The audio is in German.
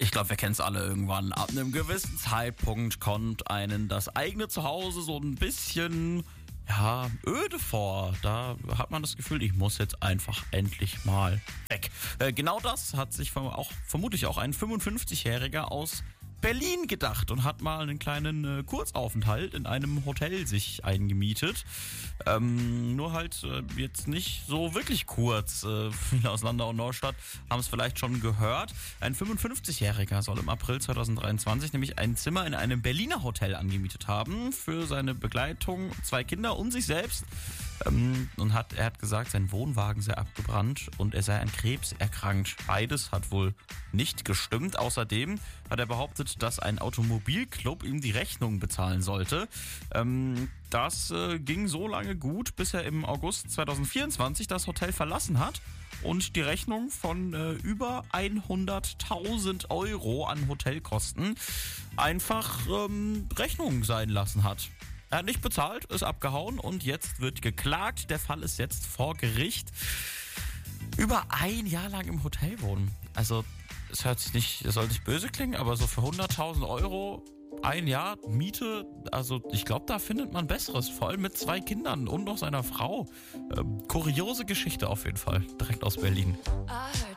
Ich glaube, wir kennen es alle irgendwann. Ab einem gewissen Zeitpunkt kommt einen das eigene Zuhause so ein bisschen, öde vor. Da hat man das Gefühl, ich muss jetzt einfach endlich mal weg. Genau das hat sich vermutlich auch ein 55-Jähriger aus Berlin gedacht und hat mal einen kleinen Kurzaufenthalt in einem Hotel sich eingemietet. Nur halt jetzt nicht so wirklich kurz. Viele aus Landau und Neustadt haben es vielleicht schon gehört. Ein 55-Jähriger soll im April 2023 nämlich ein Zimmer in einem Berliner Hotel angemietet haben für seine Begleitung, 2 Kinder und sich selbst. Und er hat gesagt, sein Wohnwagen sei abgebrannt und er sei an Krebs erkrankt. Beides hat wohl nicht gestimmt. Außerdem hat er behauptet, dass ein Automobilclub ihm die Rechnung bezahlen sollte. Das ging so lange gut, bis er im August 2024 das Hotel verlassen hat und die Rechnung von über 100.000 Euro an Hotelkosten einfach Rechnung sein lassen hat. Er hat nicht bezahlt, ist abgehauen und jetzt wird geklagt. Der Fall ist jetzt vor Gericht. Über ein Jahr lang im Hotel wohnen. Also es soll nicht böse klingen, aber so für 100.000 Euro ein Jahr Miete, also ich glaube, da findet man Besseres. Vor allem mit 2 Kindern und noch seiner Frau. Kuriose Geschichte auf jeden Fall, direkt aus Berlin.